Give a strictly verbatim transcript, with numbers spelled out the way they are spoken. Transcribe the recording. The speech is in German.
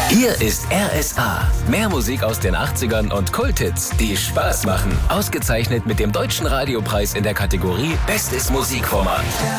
Hier ist R S A. Mehr Musik aus den achtzigern und Kulthits, die Spaß machen. Ausgezeichnet mit dem Deutschen Radiopreis in der Kategorie Bestes Musikformat.